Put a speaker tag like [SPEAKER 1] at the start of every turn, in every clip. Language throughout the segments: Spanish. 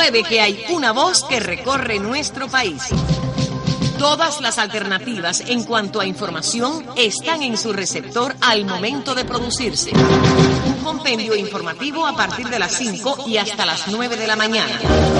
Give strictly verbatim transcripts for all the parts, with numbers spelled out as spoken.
[SPEAKER 1] Compruebe que hay una voz que recorre nuestro país. Todas las alternativas en cuanto a información están en su receptor al momento de producirse. Un compendio informativo a partir de las cinco y hasta las nueve de la mañana.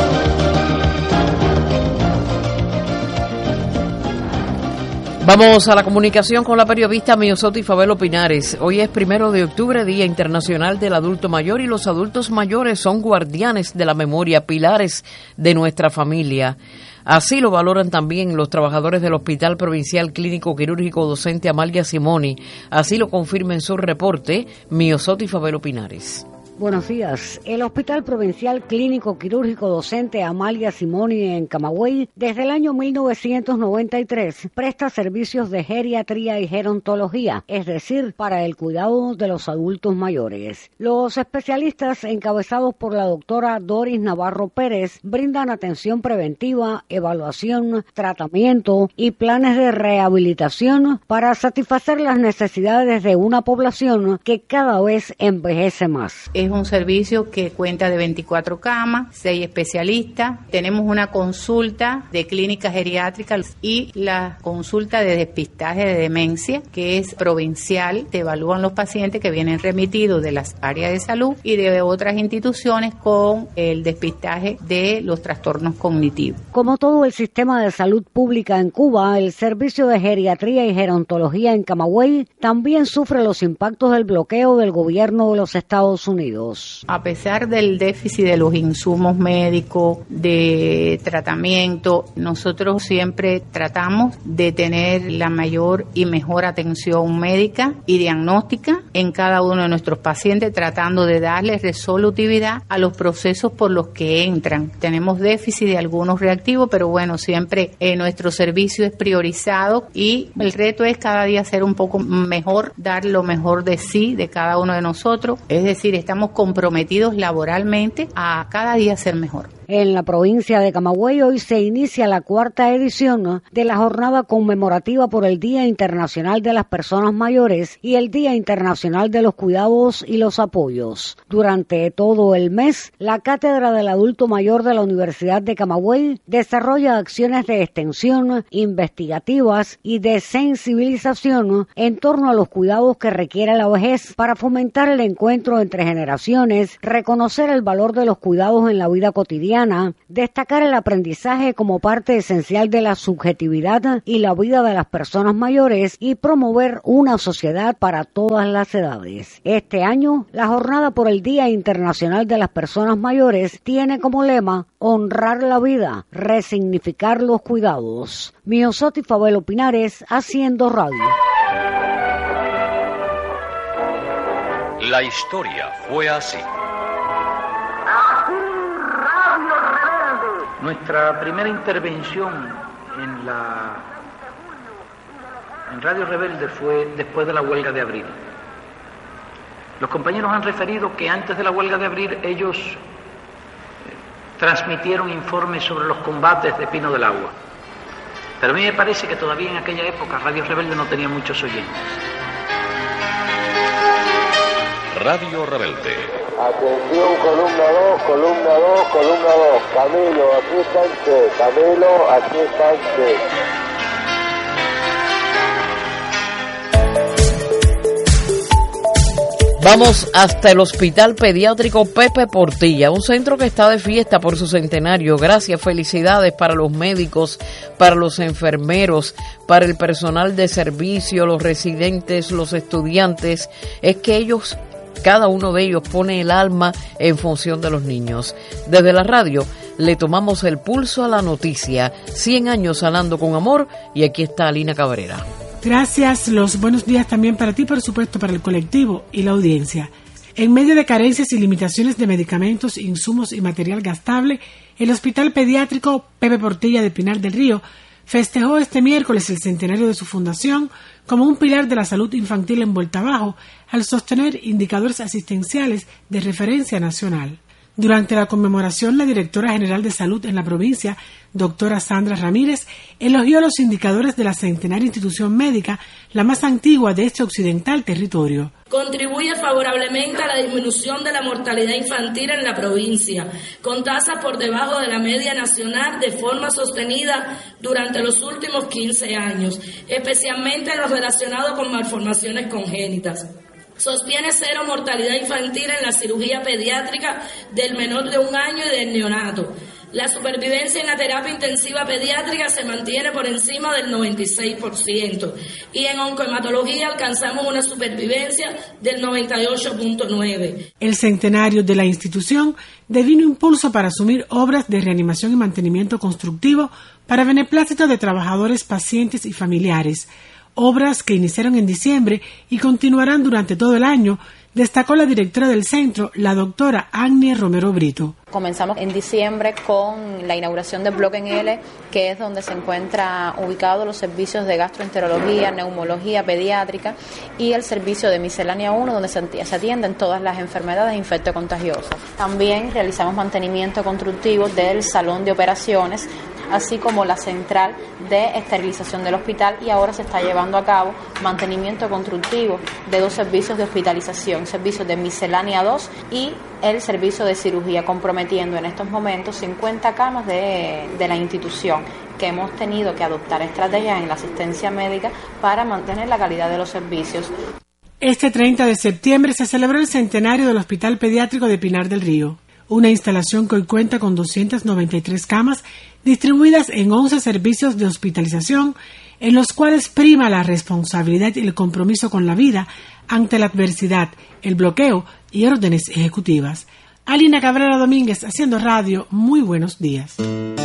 [SPEAKER 2] Vamos a la comunicación con la periodista Miosotti Fabelo Pinares. Hoy es primero de octubre, Día Internacional del Adulto Mayor, y los adultos mayores son guardianes de la memoria, pilares de nuestra familia. Así lo valoran también los trabajadores del Hospital Provincial Clínico Quirúrgico Docente Amalia Simoni. Así lo confirma en su reporte Miosotti Fabelo Pinares.
[SPEAKER 3] Buenos días. El Hospital Provincial Clínico Quirúrgico Docente Amalia Simoni en Camagüey, desde el año mil novecientos noventa y tres, presta servicios de geriatría y gerontología, es decir, para el cuidado de los adultos mayores. Los especialistas, encabezados por la doctora Doris Navarro Pérez, brindan atención preventiva, evaluación, tratamiento y planes de rehabilitación para satisfacer las necesidades de una población que cada vez envejece más.
[SPEAKER 4] Es un servicio que cuenta de veinticuatro camas, seis especialistas. Tenemos una consulta de clínica geriátrica y la consulta de despistaje de demencia, que es provincial. Te evalúan los pacientes que vienen remitidos de las áreas de salud y de otras instituciones con el despistaje de los trastornos cognitivos.
[SPEAKER 3] Como todo el sistema de salud pública en Cuba, el servicio de geriatría y gerontología en Camagüey también sufre los impactos del bloqueo del gobierno de los Estados Unidos.
[SPEAKER 4] A pesar del déficit de los insumos médicos, de tratamiento, nosotros siempre tratamos de tener la mayor y mejor atención médica y diagnóstica en cada uno de nuestros pacientes, tratando de darles resolutividad a los procesos por los que entran. Tenemos déficit de algunos reactivos, pero bueno, siempre eh, nuestro servicio es priorizado y el reto es cada día ser un poco mejor, dar lo mejor de sí, de cada uno de nosotros. Es decir, estamos comprometidos laboralmente a cada día ser mejor.
[SPEAKER 3] En la provincia de Camagüey hoy se inicia la cuarta edición de la jornada conmemorativa por el Día Internacional de las Personas Mayores y el Día Internacional de los Cuidados y los Apoyos. Durante todo el mes, la Cátedra del Adulto Mayor de la Universidad de Camagüey desarrolla acciones de extensión, investigativas y de sensibilización en torno a los cuidados que requiere la vejez para fomentar el encuentro entre generaciones, reconocer el valor de los cuidados en la vida cotidiana, destacar el aprendizaje como parte esencial de la subjetividad y la vida de las personas mayores y promover una sociedad para todas las edades. Este año, la jornada por el Día Internacional de las Personas Mayores tiene como lema honrar la vida, resignificar los cuidados. Miosotti Fabelo Pinares, Haciendo Radio.
[SPEAKER 5] La historia fue así.
[SPEAKER 6] Nuestra primera intervención en la en Radio Rebelde fue después de la huelga de abril. Los compañeros han referido que antes de la huelga de abril ellos eh, transmitieron informes sobre los combates de Pino del Agua. Pero a mí me parece que todavía en aquella época Radio Rebelde no tenía muchos oyentes.
[SPEAKER 5] Radio Rebelde.
[SPEAKER 7] Atención, columna dos, columna dos, columna dos. Camilo, aquí está usted. Camilo, aquí está usted.
[SPEAKER 2] Vamos hasta el Hospital Pediátrico Pepe Portilla, un centro que está de fiesta por su centenario. Gracias, felicidades para los médicos, para los enfermeros, para el personal de servicio, los residentes, los estudiantes. Es que ellos, cada uno de ellos pone el alma en función de los niños. Desde la radio le tomamos el pulso a la noticia. cien años hablando con amor, y aquí está Alina Cabrera.
[SPEAKER 8] Gracias, los buenos días también para ti, por supuesto, para el colectivo y la audiencia. En medio de carencias y limitaciones de medicamentos, insumos y material gastable, el Hospital Pediátrico Pepe Portilla de Pinar del Río festejó este miércoles el centenario de su fundación como un pilar de la salud infantil en Vuelta Abajo, al sostener indicadores asistenciales de referencia nacional. Durante la conmemoración, la directora general de salud en la provincia, doctora Sandra Ramírez, elogió los indicadores de la centenaria institución médica, la más antigua de este occidental territorio.
[SPEAKER 9] Contribuye favorablemente a la disminución de la mortalidad infantil en la provincia, con tasas por debajo de la media nacional de forma sostenida durante los últimos quince años, especialmente en lo relacionado con malformaciones congénitas. Sostiene cero mortalidad infantil en la cirugía pediátrica del menor de un año y del neonato. La supervivencia en la terapia intensiva pediátrica se mantiene por encima del noventa y seis por ciento y en oncohematología alcanzamos una supervivencia del noventa y ocho punto nueve por ciento.
[SPEAKER 8] El centenario de la institución devino impulso para asumir obras de reanimación y mantenimiento constructivo para beneplácito de trabajadores, pacientes y familiares. Obras que iniciaron en diciembre y continuarán durante todo el año, destacó la directora del centro, la doctora Agnie Romero Brito.
[SPEAKER 10] Comenzamos en diciembre con la inauguración del bloque en L, que es donde se encuentran ubicados los servicios de gastroenterología, neumología pediátrica y el servicio de miscelánea uno, donde se atienden todas las enfermedades infectocontagiosas. También realizamos mantenimiento constructivo del salón de operaciones, así como la central de esterilización del hospital, y ahora se está llevando a cabo mantenimiento constructivo de dos servicios de hospitalización, servicios de miscelánea dos y el servicio de cirugía, comprometiendo en estos momentos cincuenta camas de, de la institución, que hemos tenido que adoptar estrategias en la asistencia médica para mantener la calidad de los servicios.
[SPEAKER 8] Este treinta de septiembre se celebró el centenario del Hospital Pediátrico de Pinar del Río, una instalación que hoy cuenta con doscientas noventa y tres camas distribuidas en once servicios de hospitalización, en los cuales prima la responsabilidad y el compromiso con la vida ante la adversidad, el bloqueo y órdenes ejecutivas. Alina Cabrera Domínguez, haciendo radio. Muy buenos días.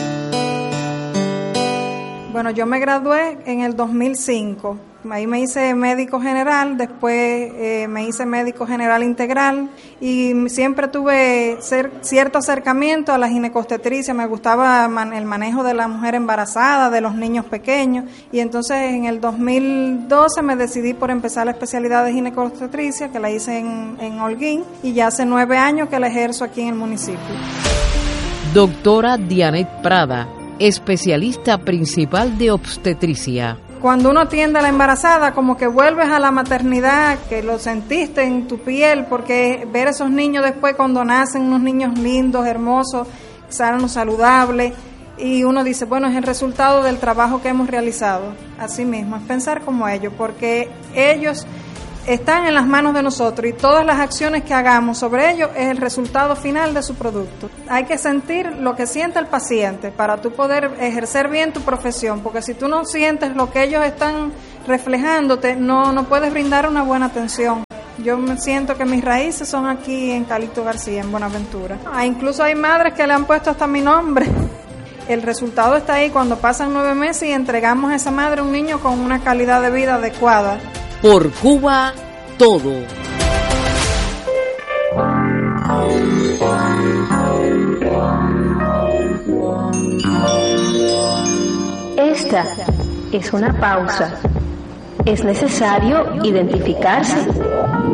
[SPEAKER 11] Bueno, yo me gradué en el dos mil cinco. Ahí me hice médico general, después eh, me hice médico general integral y siempre tuve cer- cierto acercamiento a la ginecobstetricia. Me gustaba man- el manejo de la mujer embarazada, de los niños pequeños, y entonces en el dos mil doce me decidí por empezar la especialidad de ginecobstetricia, que la hice en, en Holguín, y ya hace nueve años que la ejerzo aquí en el municipio.
[SPEAKER 2] Doctora Dianet Prada, especialista principal de obstetricia.
[SPEAKER 11] Cuando uno atiende a la embarazada, como que vuelves a la maternidad, que lo sentiste en tu piel, porque ver esos niños después cuando nacen, unos niños lindos, hermosos, sanos, saludables, y uno dice, bueno, es el resultado del trabajo que hemos realizado. Así mismo, es pensar como ellos, porque ellos están en las manos de nosotros y todas las acciones que hagamos sobre ellos es el resultado final de su producto. Hay que sentir lo que siente el paciente para tú poder ejercer bien tu profesión, porque si tú no sientes lo que ellos están reflejándote, no, no puedes brindar una buena atención. Yo me siento que mis raíces son aquí en Calixto García, en Buenaventura. Ah, incluso hay madres que le han puesto hasta mi nombre. El resultado está ahí cuando pasan nueve meses y entregamos a esa madre un niño con una calidad de vida adecuada.
[SPEAKER 2] Por Cuba, todo.
[SPEAKER 12] Esta es una pausa. Es necesario identificarse.